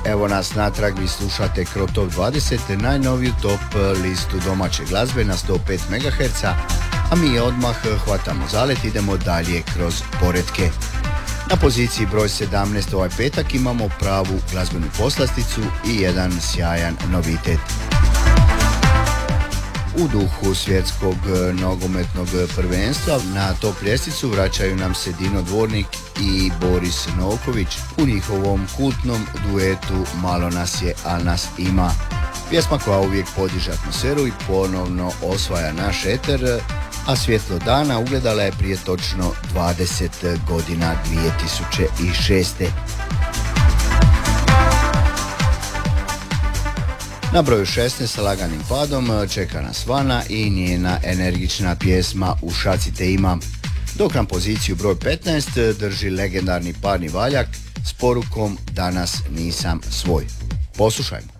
Evo nas natrag, vi slušate Krop Top 20, najnoviju top listu domaće glazbe na 105 MHz, a mi odmah hvatamo zalet, idemo dalje kroz poretke. Na poziciji broj 17 ovaj petak imamo pravu glazbenu poslasticu i jedan sjajan novitet. U duhu svjetskog nogometnog prvenstva na top ljestvicu vraćaju nam se Dino Dvornik i Boris Novković u njihovom kultnom duetu Malo nas je, al nas ima. Pjesma koja uvijek podiže atmosferu i ponovno osvaja naš eter, a svjetlo dana ugledala je prije točno 20 godina, 2006. Na broju 16 sa laganim padom čeka nas Vana i njena energična pjesma Ušaci te imam, dok nam poziciju broj 15 drži legendarni parni valjak s porukom Danas nisam svoj. Poslušajmo.